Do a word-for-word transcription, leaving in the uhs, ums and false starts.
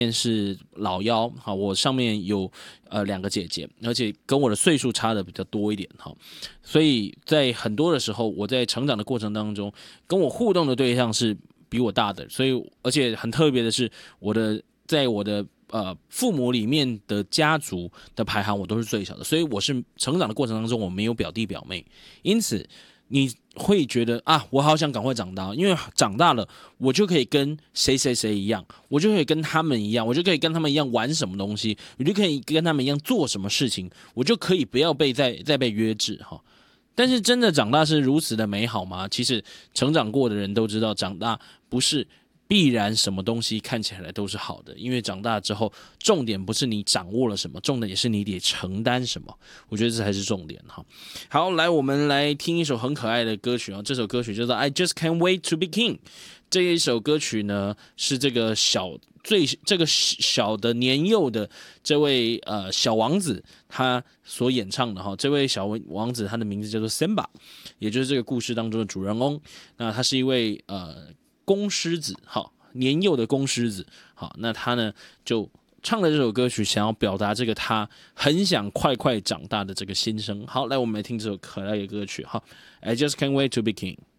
是老幺，好，我上面有呃两个姐姐，而且跟我的岁数差的比较多一点，哈，所以在很多的时候，我在成长的过程当中，跟我互动的对象是比我大的，所以而且很特别的是，我的在我的呃父母里面的家族的排行，我都是最小的，所以我是成长的过程当中，我没有表弟表妹，因此。你会觉得啊，我好想赶快长大，因为长大了，我就可以跟谁谁谁一样，我就可以跟他们一样，我就可以跟他们一样玩什么东西，我就可以跟他们一样做什么事情，我就可以不要被再再被约制哈。但是真的长大是如此的美好吗？其实成长过的人都知道，长大不是必然什么东西看起来都是好的，因为长大之后，重点不是你掌握了什么，重点也是你得承担什么。我觉得这才是重点哈。好，来我们来听一首很可爱的歌曲啊，这首歌曲叫做《I Just Can't Wait to Be King》。这一首歌曲呢，是这个小最这个小的年幼的这位呃小王子他所演唱的哈。这位小王子他的名字叫做 Simba， 也就是这个故事当中的主人翁。那他是一位呃。公狮子，好，年幼的公狮子，好，那他呢就唱了这首歌曲，想要表达这个他很想快快长大的这个心声。好，来我们来听这首可爱的歌曲，好 ，I just can't wait to be king。